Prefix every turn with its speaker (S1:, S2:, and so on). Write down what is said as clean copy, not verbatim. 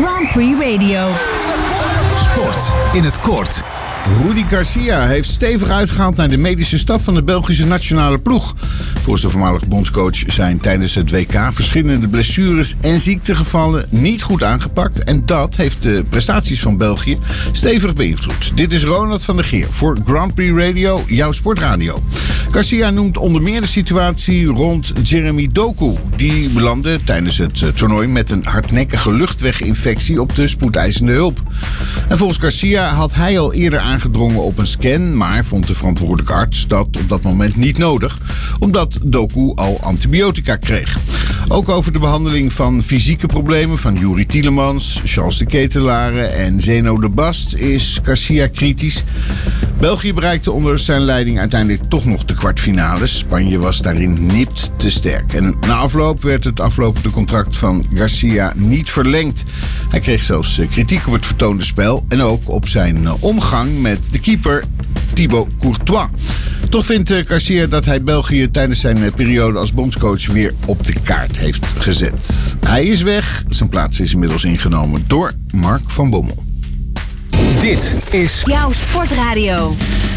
S1: Grand Prix Radio.
S2: Sport in het kort.
S3: Rudi Garcia heeft stevig uitgehaald naar de medische staf van de Belgische nationale ploeg. Volgens de voormalige bondscoach zijn tijdens het WK verschillende blessures en ziektegevallen niet goed aangepakt. En dat heeft de prestaties van België stevig beïnvloed. Dit is Ronald van der Geer voor Grand Prix Radio, jouw sportradio. Garcia noemt onder meer de situatie rond Jeremy Doku. Die belandde tijdens het toernooi met een hardnekkige luchtweginfectie op de spoedeisende hulp. En volgens Garcia had hij al eerder aangedrongen op een scan, maar vond de verantwoordelijke arts dat op dat moment niet nodig, omdat Doku al antibiotica kreeg. Ook over de behandeling van fysieke problemen van Juri Tielemans, Charles de Ketelaere en Zeno de Bast is Garcia kritisch. België bereikte onder zijn leiding uiteindelijk toch nog de kwartfinales. Spanje was daarin nipt te sterk. En na afloop werd het aflopende contract van Garcia niet verlengd. Hij kreeg zelfs kritiek op het vertoonde spel en ook op zijn omgang met de keeper Thibaut Courtois. Toch vindt Garcia dat hij België tijdens zijn periode als bondscoach weer op de kaart heeft gezet. Hij is weg. Zijn plaats is inmiddels ingenomen door Mark van Bommel.
S2: Dit is
S1: Jouw sportradio.